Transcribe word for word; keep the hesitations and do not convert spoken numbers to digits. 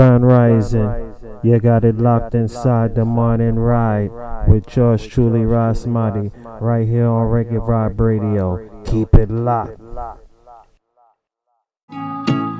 Grand Rising. You got it locked inside the morning ride with yours truly, Rasmati, right here on Reggae Vibe Radio. Keep it locked.